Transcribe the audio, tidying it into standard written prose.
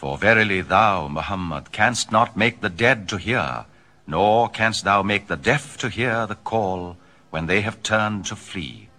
For verily thou, Muhammad, canst not make the dead to hear, nor canst thou make the deaf to hear the call when they have turned to flee.